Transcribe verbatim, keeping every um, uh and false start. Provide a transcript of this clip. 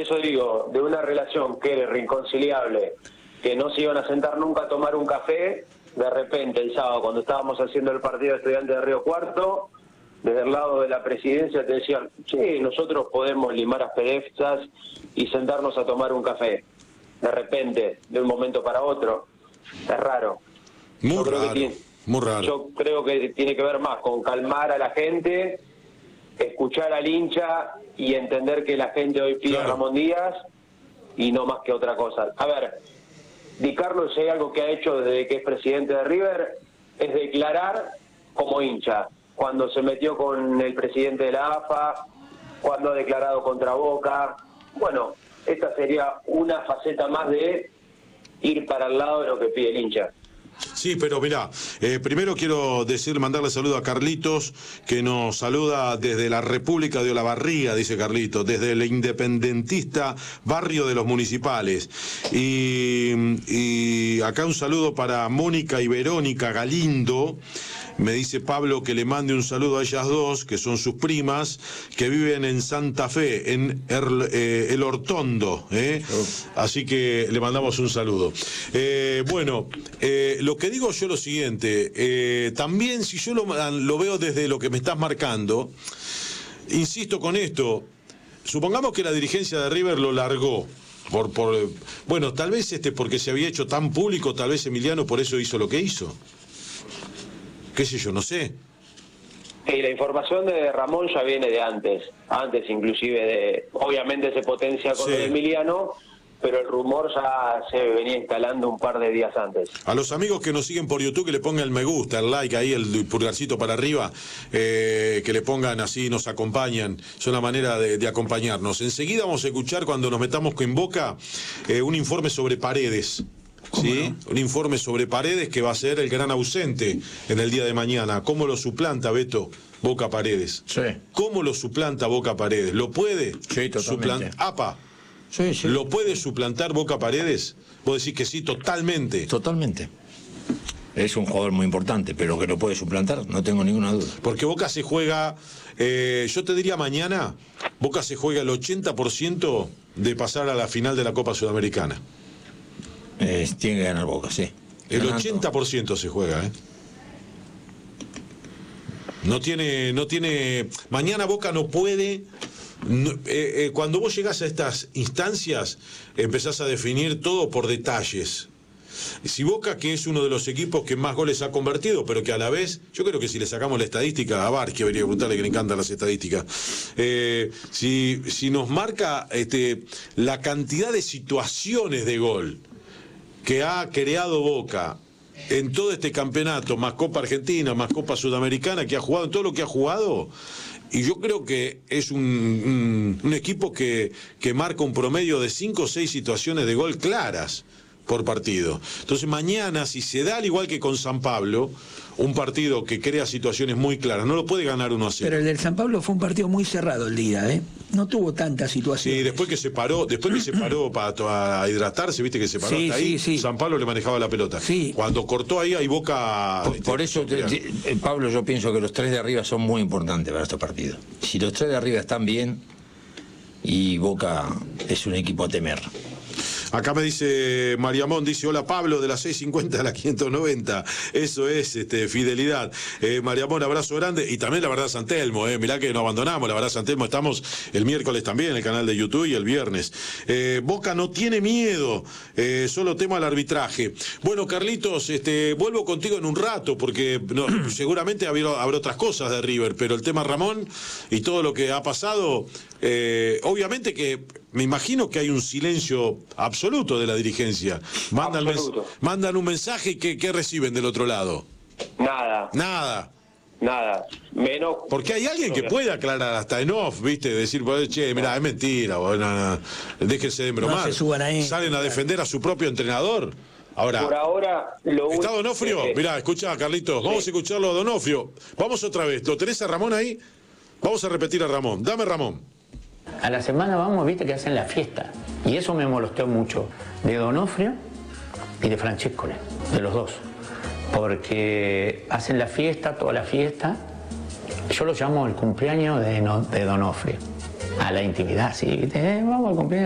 eso digo, de una relación que era irreconciliable, que no se iban a sentar nunca a tomar un café, de repente el sábado cuando estábamos haciendo el partido de Estudiantes de Río Cuarto, desde el lado de la presidencia te decían, sí, nosotros podemos limar asperezas y sentarnos a tomar un café. De repente, de un momento para otro, es raro. Muy yo creo raro, que tiene, muy raro. Yo creo que tiene que ver más con calmar a la gente, escuchar al hincha y entender que la gente hoy pide Claro. a Ramón Díaz y no más que otra cosa. A ver, Di Carlo, si hay algo que ha hecho desde que es presidente de River, es declarar como hincha. Cuando se metió con el presidente de la A F A, cuando ha declarado contra Boca. Bueno, esta sería una faceta más de ir para el lado de lo que pide el hincha. Sí, pero mirá, eh, primero quiero decir, mandarle saludo a Carlitos, que nos saluda desde la República de Olavarría, dice Carlitos, desde el independentista barrio de los municipales. Y, y acá un saludo para Mónica y Verónica Galindo. Me dice Pablo que le mande un saludo a ellas dos, que son sus primas, que viven en Santa Fe, en El, eh, el Hortondo. ¿eh? Así que le mandamos un saludo. Eh, bueno, eh, lo que digo yo es lo siguiente. Eh, también si yo lo, lo veo desde lo que me estás marcando, insisto con esto, supongamos que la dirigencia de River lo largó. Por, por, bueno, tal vez este porque se había hecho tan público, tal vez Emiliano por eso hizo lo que hizo. Qué sé yo, no sé. Y la información de Ramón ya viene de antes, antes inclusive de, obviamente se potencia con Sí. el Emiliano, pero el rumor ya se venía instalando un par de días antes. A los amigos que nos siguen por YouTube que le pongan el me gusta, el like ahí, el pulgarcito para arriba, eh, que le pongan así, nos acompañan, es una manera de, de acompañarnos. Enseguida vamos a escuchar cuando nos metamos con Boca eh, un informe sobre Paredes. ¿Sí? No? Un informe sobre Paredes que va a ser el gran ausente en el día de mañana. ¿Cómo lo suplanta, Beto, Boca Paredes? Sí. ¿Cómo lo suplanta Boca Paredes? ¿Lo puede? Sí, totalmente. Apa, Sí, sí. ¿lo puede suplantar Boca Paredes? Vos decís que sí, totalmente. Totalmente. Es un jugador muy importante, pero que lo puede suplantar, no tengo ninguna duda. Porque Boca se juega, eh, yo te diría mañana, Boca se juega el ochenta por ciento de pasar a la final de la Copa Sudamericana. Eh, tiene que ganar Boca, sí. El Ganando. ochenta por ciento se juega, ¿eh? No tiene, no tiene. Mañana Boca no puede. No, eh, eh, cuando vos llegás a estas instancias, empezás a definir todo por detalles. Si Boca, que es uno de los equipos que más goles ha convertido, pero que a la vez, yo creo que si le sacamos la estadística a Bar, que debería preguntarle que le encantan las estadísticas, eh, si, si nos marca este, la cantidad de situaciones de gol que ha creado Boca en todo este campeonato, más Copa Argentina, más Copa Sudamericana, que ha jugado, en todo lo que ha jugado, y yo creo que es un, un, un equipo que, que marca un promedio de cinco o seis situaciones de gol claras por partido. Entonces mañana, si se da al igual que con San Pablo, un partido que crea situaciones muy claras, no lo puede ganar uno a cero. Pero el del San Pablo fue un partido muy cerrado el día, ¿eh? No tuvo tantas situaciones. Sí, después que se paró, después que se paró para, a hidratarse, viste que se paró Sí, hasta ahí, sí, sí. San Pablo le manejaba la pelota. Sí. Cuando cortó ahí, hay Boca. Por, este, por eso, te, te, eh, Pablo, yo pienso que los tres de arriba son muy importantes para estos partidos. Si los tres de arriba están bien, y Boca es un equipo a temer. Acá me dice Mariamón, dice, hola Pablo, de las seiscientos cincuenta a las quinientos noventa. Eso es este, fidelidad. Eh, Mariamón, abrazo grande. Y también la verdad San Telmo, eh, mirá que no abandonamos, la verdad San Telmo, estamos el miércoles también en el canal de YouTube y el viernes. Eh, Boca no tiene miedo, eh, solo tema al arbitraje. Bueno, Carlitos, este, vuelvo contigo en un rato, porque no, seguramente habrá, habrá otras cosas de River, pero el tema Ramón y todo lo que ha pasado, eh, obviamente que me imagino que hay un silencio absoluto de la dirigencia. Mandan, Absoluto. mes, mandan un mensaje y ¿qué, qué reciben del otro lado? Nada, Nada. nada. Menos. Porque hay alguien que puede aclarar hasta en off, ¿viste? Decir, pues, che, mira, es mentira, bueno, no, no, déjense de embromar. No se suban ahí. Salen a defender a su propio entrenador. Ahora, Por ahora, lo ¿está único Donofrio? que- Mirá, escuchá, Carlitos, vamos a escucharlo a Donofrio. Vamos otra vez. ¿Lo tenés a Ramón ahí? Vamos a repetir a Ramón. Dame Ramón. A la semana vamos, viste que hacen la fiesta. Y eso me molestó mucho. De Donofrio y de Francescoli, de los dos. Porque hacen la fiesta, toda la fiesta. Yo lo llamo el cumpleaños de, no, de Donofrio. A la intimidad, sí, ¿viste? Eh, vamos al cumpleaños.